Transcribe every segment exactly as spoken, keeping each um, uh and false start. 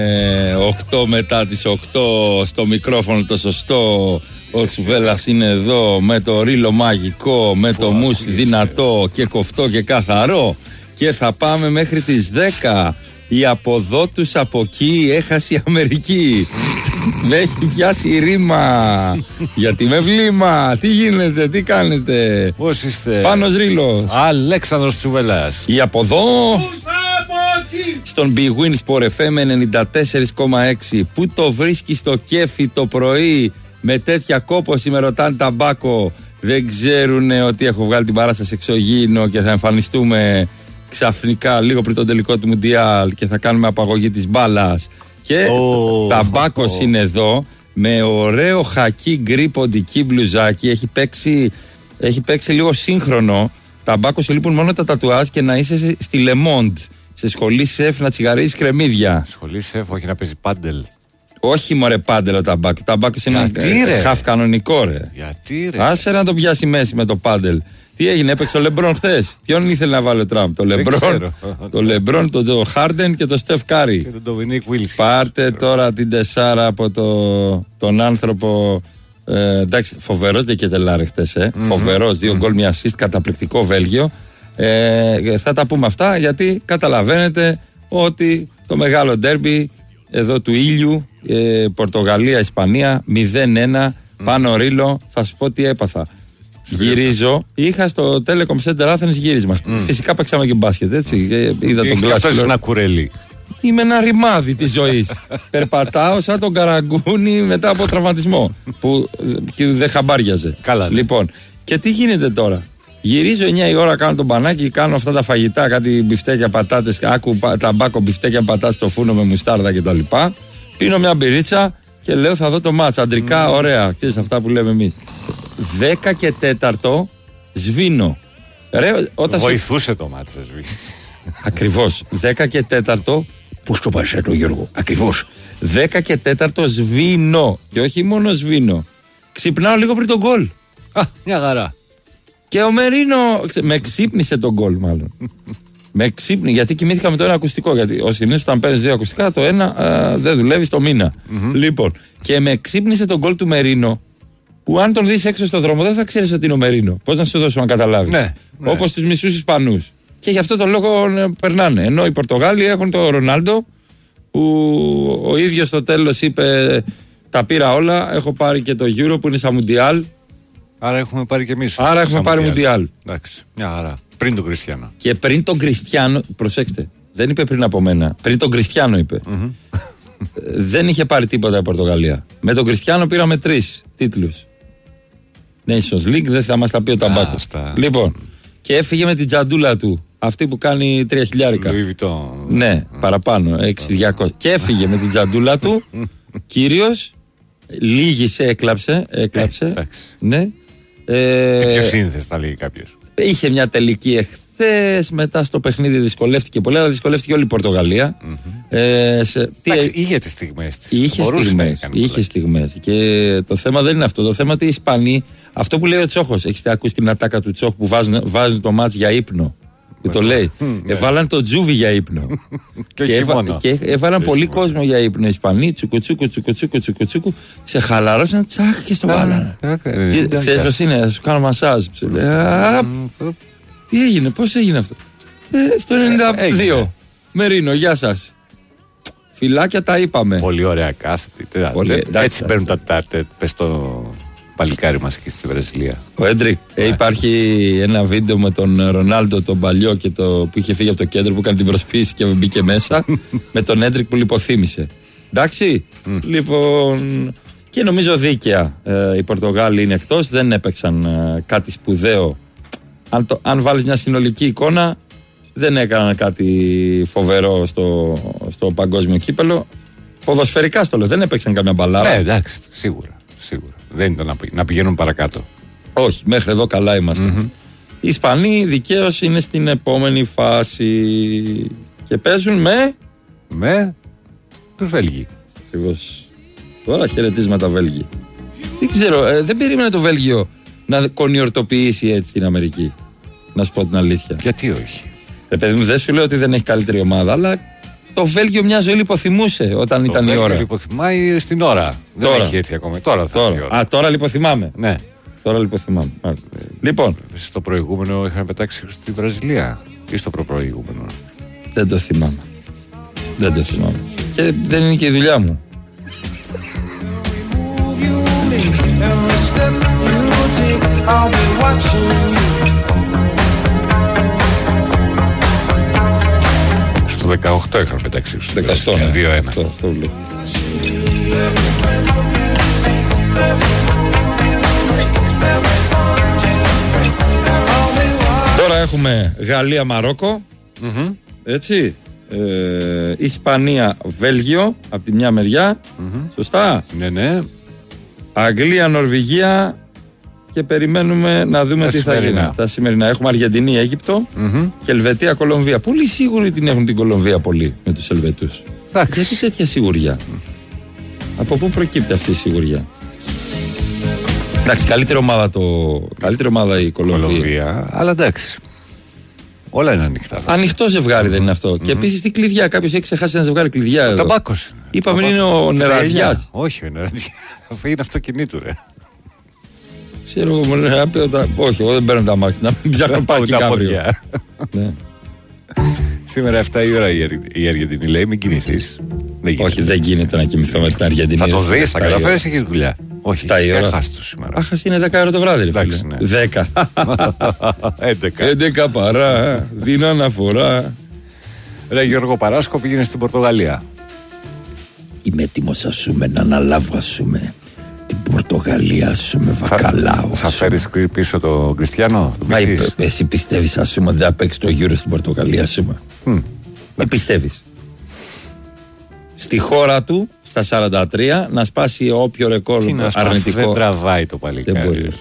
Ε, οκτώ μετά τις οκτώ στο μικρόφωνο το σωστό. Ο Τσουβέλλας είναι εδώ με το ρίλο μαγικό, με το μουσ δυνατό και κοφτό και καθαρό. Και θα πάμε μέχρι τις δέκα. Η από εδώ τους από εκεί έχασε η Αμερική. Με έχει πιάσει ρήμα. Γιατί με βλήμα. Τι γίνεται, τι κάνετε? Πώς είστε? Πάνος Ρήλος. Αλέξανδρος Τσουβέλλας. Η από εδώ. Στον Big Win Sport εφ εμ ενενήντα τέσσερα κόμμα έξι. Πού το βρίσκει στο κέφι το πρωί με τέτοια κόπωση? Με ρωτάνε ταμπάκο. Δεν ξέρουν ότι έχω βγάλει την παράσταση εξωγήινο και θα εμφανιστούμε ξαφνικά λίγο πριν τον τελικό του Μουντιάλ και θα κάνουμε απαγωγή της μπάλας. Και oh, ταμπάκος oh. είναι εδώ με ωραίο χακί γκρι ποντική μπλουζάκι. Έχει παίξει, έχει παίξει λίγο σύγχρονο. Ταμπάκος σου λείπουν μόνο τα τατουάζ και να είσαι στη Le Monde, σε σχολή σεφ, να τσιγαρίζεις κρεμμύδια. Σχολή σεφ, όχι να παίζει πάντελ. Όχι μωρέ πάντελ ο ταμπάκος. Ταμπάκος είναι ένα χαφ κανονικό ρε. Γιατί ρε? Άσε να το πιάσει μέση με το πάντελ. Τι έγινε, έπαιξε ο Λεμπρόν χθες? Ποιον ήθελε να βάλει ο Τραμπ? Το Λεμπρόν, το Λεμπρόν, τον Χάρντεν και τον Στεφ Κάρι. Και τον Ντομινίκ Βίλς. Πάρτε τώρα την τεσσάρα από το, τον άνθρωπο. Ε, εντάξει, φοβερός Ντεκετελάρη χτες, ε. Mm-hmm. Φοβερός, δύο γκολ, mm-hmm. μια assist, καταπληκτικό Βέλγιο. Ε, θα τα πούμε αυτά γιατί καταλαβαίνετε ότι το μεγάλο ντέρμπι εδώ του ήλιου, ε, Πορτογαλία-Ισπανία μηδέν ένα, mm. πάνω Ρήλο. Θα σου πω τι έπαθα. Γυρίζω, είχα στο Telecom Center Athens γύρισμα. Mm. Φυσικά παίξαμε και μπάσκετ, έτσι. Mm. Είδα τον κλάσικο. Αυτό ένα κουρέλι. Είμαι ένα ρημάδι της ζωής. Περπατάω σαν τον Καραγκούνι μετά από τραυματισμό. Που και δεν χαμπάριαζε. Καλά. Λοιπόν, και τι γίνεται τώρα? Γυρίζω εννιά η ώρα, κάνω τον μπανάκι, κάνω αυτά τα φαγητά, κάτι μπιφτέκια πατάτες, άκου ταμπάκο μπιφτέκια πατάτες στο φούρνο με μουστάρδα κτλ. Πίνω μια μπυρίτσα και λέω θα δω το μάτς. Αντρικά, mm. ωραία. Ξέρεις αυτά που λέμε εμείς. δέκα και τέταρτο σβήνω. Ρε, όταν βοηθούσε σου... το μάτς, σβήνει. Ακριβώς. δέκα και τέταρτο. Πώς το πας, το Γιώργο? Ακριβώς. δέκα και τέταρτο σβήνω. Και όχι μόνο σβήνω. Ξυπνάω λίγο πριν τον γκολ. Α, μια χαρά. Και ο Μερίνο με ξύπνησε τον γκολ, μάλλον. Με ξύπνησε, γιατί κοιμήθηκα με το ένα ακουστικό. Γιατί ο συνήθως όταν παίρνεις δύο ακουστικά, το ένα α, δεν δουλεύει στο μήνα. Mm-hmm. Λοιπόν, και με ξύπνησε τον γκολ του Μερίνο, που αν τον δεις έξω στον δρόμο δεν θα ξέρεις ότι είναι ο Μερίνο. Πώς να σου δώσω να καταλάβεις? Ναι, ναι. Όπως τους μισούς Ισπανούς. Και γι' αυτό τον λόγο περνάνε. Ενώ οι Πορτογάλοι έχουν τον Ρονάλντο, που ο ίδιος στο τέλος είπε: τα πήρα όλα. Έχω πάρει και το Euro που είναι στα Μουντιάλ. Άρα έχουμε πάρει και εμείς. Άρα έχουμε πάρει Μουντιάλ. Εντάξει, μια χαρά. Πριν τον Κριστιάνο. Και πριν τον Κριστιάνο, προσέξτε, δεν είπε πριν από μένα. Πριν τον Κριστιάνο είπε. Mm-hmm. Δεν είχε πάρει τίποτα η Πορτογαλία. Με τον Κριστιάνο πήραμε τρεις τίτλους. Nations League, δεν θα μας τα πει ο Ταμπάκος. Λοιπόν, και έφυγε με την τζαντούλα του. Αυτή που κάνει τρία χιλιάρικα. Ναι, παραπάνω, έξι χιλιάδες διακόσια. Και έφυγε με την τζαντούλα του. Κύριος, λύγησε, έκλαψε. Έκλαψε. Ναι. Ε, και πιο σύνθεση θα λέει κάποιος. Είχε μια τελική εχθές, μετά στο παιχνίδι δυσκολεύτηκε πολύ, αλλά δυσκολεύτηκε όλη η Πορτογαλία. Mm-hmm. Ε, σε, Εντάξει, τι, είχε τις στιγμές της. Είχε στιγμές, είχε στιγμές. Και το θέμα δεν είναι αυτό. Το θέμα ότι οι Ισπανοί, αυτό που λέει ο Τσόχος, έχετε ακούσει την ατάκα του Τσόχου που βάζουν, βάζουν το μάτς για ύπνο. Που το λέει. Έβαλαν το Τζούβι για ύπνο. Και, και, έβα, και έβαλαν πολύ κόσμο για ύπνο. Οι Ισπανοί, τσουκουτσούκου, τσουκουτσούκου, τσουκουτσούκου, σε χαλαρώσαν τσάκ και στο βάλαν. Ξέρεις πώς είναι, θα σου κάνω μασάζ. Τι έγινε, πώς έγινε αυτό? Στο ενενήντα δύο. Μερίνο, γεια σας. Φιλάκια τα είπαμε. Πολύ ωραία κάστη. Έτσι παίρνουν τα πες το παλικάρι μας εκεί στη Βραζιλία. Ο Έντρικ, ε, υπάρχει ένα βίντεο με τον Ρονάλντο τον παλιό και το, που είχε φύγει από το κέντρο που έκανε την προσποίηση και μπήκε μέσα με τον Έντρικ που λιποθύμησε. Εντάξει, mm. λοιπόν, και νομίζω δίκαια ε, οι Πορτογάλοι είναι εκτός, δεν έπαιξαν ε, κάτι σπουδαίο. Αν, το, αν βάλεις μια συνολική εικόνα, δεν έκαναν κάτι φοβερό στο, στο παγκόσμιο κύπελο. Ποδοσφαιρικά στο λέω, δεν έπαιξαν καμιά μπαλάρα. Ναι, εντάξει, σίγουρα, σίγουρα. Δεν ήταν να, να πηγαίνουν παρακάτω. Όχι, μέχρι εδώ καλά είμαστε. Mm-hmm. Οι Ισπανοί δικαίως είναι στην επόμενη φάση και παίζουν με... Με τους Βέλγοι. Ακριβώς. Τώρα χαιρετίσματα Βέλγοι. Δεν ξέρω, ε, δεν περίμενε το Βέλγιο να κονιορτοποιήσει έτσι την Αμερική. Να σου πω την αλήθεια. Γιατί όχι? Ε, παιδί μου, δεν σου λέω ότι δεν έχει καλύτερη ομάδα, αλλά Το Βέλγιο μια ζωή λιποθυμούσε όταν το ήταν η ώρα. Το Βέλγιο λιποθυμάει στην ώρα. Τώρα. Δεν έχει έρθει ακόμα. Τώρα θα τώρα. έρθει η ώρα. Α, τώρα λιποθυμάμε. Ναι. Τώρα λιποθυμάμε. Ε, λοιπόν. Στο προηγούμενο είχαν πετάξει στη Βραζιλία ή στο προπροηγούμενο. Δεν το θυμάμαι. Δεν το θυμάμαι. Και δεν είναι και η δουλειά μου. Στο δεκαοκτώ είχαν πετάξει. Στο δεκαοκτώ, ναι. δύο ένα. Αυτό, αυτό βλέπω. Τώρα έχουμε Γαλλία-Μαρόκο. Mm-hmm. Έτσι. Ε, Ισπανία-Βέλγιο από τη μια μεριά. Mm-hmm. Σωστά. Ναι, ναι. Αγγλία-Νορβηγία. Και περιμένουμε να δούμε τα τι σημερινά. Θα γίνει. Τα σημερινά. Έχουμε Αργεντινή-Αίγυπτο mm-hmm. και Ελβετία-Κολομβία. Πολύ σίγουροι την έχουν την Κολομβία πολύ με τους Ελβετούς. Γιατί τέτοια σιγουριά. Από πού προκύπτει αυτή η σιγουριά. Εντάξει, καλύτερη ομάδα, το... καλύτερη ομάδα η Κολομβία. Κολομβία. Αλλά εντάξει. Όλα είναι ανοιχτά. Ανοιχτό ζευγάρι δεν είναι αυτό. Mm-hmm. Και επίσης τι κλειδιά. Κάποιος έχει ξεχάσει ένα ζευγάρι κλειδιά. Ο Ταμπάκος. Είπαμε είναι ο Νερατζιάς. Όχι, ο Νερατζιάς. Αυτό είναι αυτοκινήτου, ρε. Ξέρω εγώ, μου όχι, εγώ δεν παίρνω τα μάξι. Να μην ψάχνω πάλι και καύριο. Σήμερα εφτά η ώρα η Αργεντινή λέει μην κοιμηθείς. Όχι, δεν γίνεται να κοιμηθώ με την Αργεντινή. Θα το δεις, θα καταφέρεις, έχεις δουλειά. Όχι, έχας το σήμερα. Άχας είναι δέκα ώρα το βράδυ, ρε φίλε. δέκα. έντεκα. έντεκα παρά, δίνω αναφορά. Ρε Γιώργο Παράσκο, πήγαινε στην Πορτογαλία. Είμαι έτοιμος ας πούμε να αναλάβω ας πούμε την Πορτογαλία σου με βακαλάο. Θα φέρεις πίσω τον Κριστιανό. Μα εσύ πιστεύεις ας πούμε δεν θα παίξει το Euro στην Πορτογαλία σου με. Τι πιστεύεις. Στη χώρα του στα σαράντα τρία να σπάσει όποιο ρεκόρ αρνητικό. Δεν τραβάει το παλικάρι. Δεν μπορεί.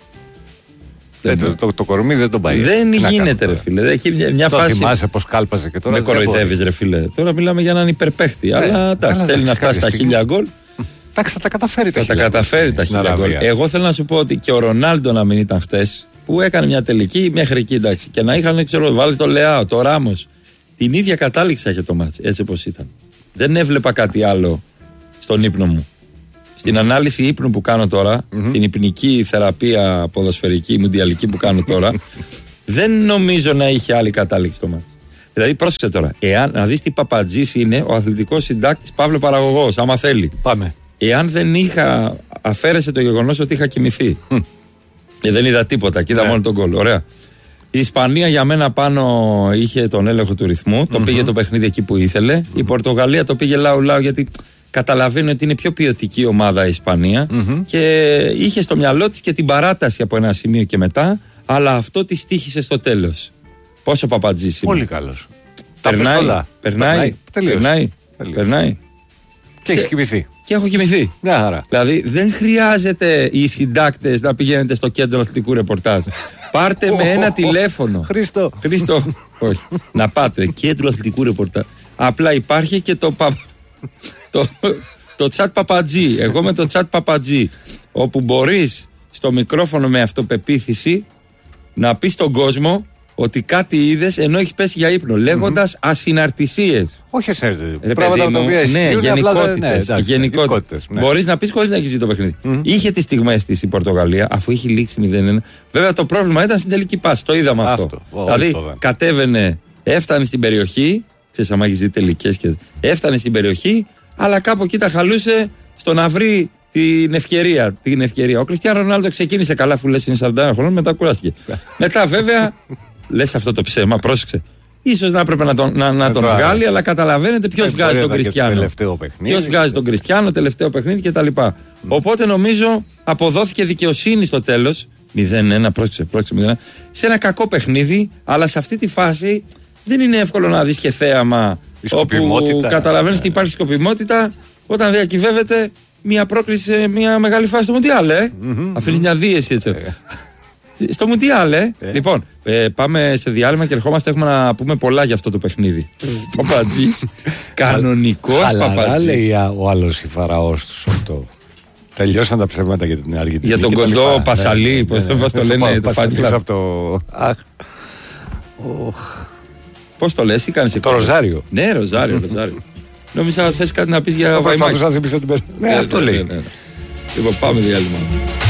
Δεν, το, το, το κορμί δεν τον πάει. Δεν γίνεται ρε φίλε. Εκεί μια, μια το φάση. Θυμάσαι πως κάλπαζε και τώρα. Με κοροϊδεύεις ρε φίλε. Τώρα μιλάμε για έναν υπερπαίχτη. Αλλά εντάξει, θέλει να φτάσει στα χίλια γκολ. Εντάξει, θα τα καταφέρει τα χίλια. Θα τα καταφέρει τα χίλια γκολ. Εγώ θέλω να σου πω ότι και ο Ρονάλντο να μην ήταν χτες, που έκανε μια τελική μέχρι εκεί εντάξει. Και να είχαν, ξέρω, βάλει το Λεάο, το Ράμος. Την ίδια κατάληξη είχε το μάτς, έτσι όπως ήταν. Δεν έβλεπα κάτι άλλο στον ύπνο μου. Στην ανάλυση ύπνου που κάνω τώρα, mm-hmm. στην υπνική θεραπεία ποδοσφαιρική, μουντιαλική που κάνω τώρα, δεν νομίζω να είχε άλλη κατάληξη το μάτς. Δηλαδή, πρόσεξε τώρα, εάν, να δεις τι παπατζής είναι ο αθλητικός συντάκτης Παύλο Παραγωγός, άμα θέλει. Πάμε. Εάν δεν είχα, αφαίρεσε το γεγονός ότι είχα κοιμηθεί. Mm. Και δεν είδα τίποτα, και είδα yeah. μόνο τον γκολ. Ωραία. Η Ισπανία για μένα πάνω είχε τον έλεγχο του ρυθμού, το mm-hmm. πήγε το παιχνίδι εκεί που ήθελε. Mm-hmm. Η Πορτογαλία το πήγε λαου-λαου γιατί καταλαβαίνει ότι είναι πιο ποιοτική ομάδα η Ισπανία mm-hmm. και είχε στο μυαλό της και την παράταση από ένα σημείο και μετά, αλλά αυτό τη τύχησε στο τέλος. Πόσο παπατζής είναι. Πολύ καλός. Περνάει, περνάει, περνάει, περνάει, περνάει. Και έχει κοιμηθεί. Και έχω κοιμηθεί. Μια χαρά. Δηλαδή δεν χρειάζεται οι συντάκτες να πηγαίνετε στο κέντρο αθλητικού ρεπορτάζ. Πάρτε με ένα τηλέφωνο. Χρήστο. Χρήστο. Όχι. Να πάτε κέντρο αθλητικού ρεπορτάζ. Απλά υπάρχει και το πα... το, το chat παπατζή. Εγώ με το chat παπατζή. Όπου μπορείς στο μικρόφωνο με αυτοπεποίθηση να πεις στον κόσμο ότι κάτι είδες ενώ έχεις πέσει για ύπνο, λέγοντας mm-hmm. ασυναρτησίες. Όχι ασυναρτησίες. Πράγματα τα οποία ναι, γενικότητες. Ναι, γενικότητες. Ναι. Μπορείς να πεις χωρίς να έχεις δει το παιχνίδι. Mm-hmm. Είχε τις στιγμές της η Πορτογαλία, αφού είχε λήξει μηδέν ένα. Βέβαια το πρόβλημα ήταν στην τελική πάση. Το είδαμε αυτό. αυτό. Oh, δηλαδή oh, κατέβαινε, έφτανε στην περιοχή. Ξέρεις, άμα έχεις δει τελικές και. Έφτανε στην περιοχή, αλλά κάπου εκεί τα χαλούσε στο να βρει την ευκαιρία. Την ευκαιρία. Ο Κριστιάνο Ρονάλντο ξεκίνησε καλά, αφού λες είναι σαράντα ένα χρονών, μετά κουράστηκε. Μετά βέβαια. Λες αυτό το ψέμα, πρόσεξε. Ίσως να έπρεπε να τον, να, να τον βγάλει, αλλά καταλαβαίνετε ποιος βγάζει τον Κριστιάνο. Ποιος βγάζει τον Κριστιάνο, τελευταίο παιχνίδι κτλ. Mm. Οπότε νομίζω αποδόθηκε δικαιοσύνη στο τέλος. μηδέν ένα, πρόσεξε, πρόσεξε μηδέν ένα. Σε ένα κακό παιχνίδι, αλλά σε αυτή τη φάση δεν είναι εύκολο να δεις και θέαμα. Όπου καταλαβαίνεις ότι υπάρχει σκοπιμότητα όταν διακυβεύεται μια πρόκληση σε μια μεγάλη φάση στο Μουντιάλ. Ε? Mm-hmm, αφήνει μια δίαιση έτσι. Στο Μουντιάλ, ε. ε. Λοιπόν, ε, πάμε σε διάλειμμα και ερχόμαστε. Έχουμε να πούμε πολλά για αυτό το παιχνίδι. Παπατζή. Κανονικός παπατζή. Αλλά λέει ο άλλος η φαραώς του αυτό. Τελειώσαν τα ψέματα για την Αργεντινή. Για τον κοντό Πασαλή, πώς το λένε, το φάτικλα. Πώς το λες, ή κάνεις το Ροζάριο. Ναι, Ροζάριο, Ροζάριο. Νόμιζα θες κάτι να πεις για Βαϊμάκη. Ναι, αυτό λέει. Λοιπόν, πάμε διάλειμμα.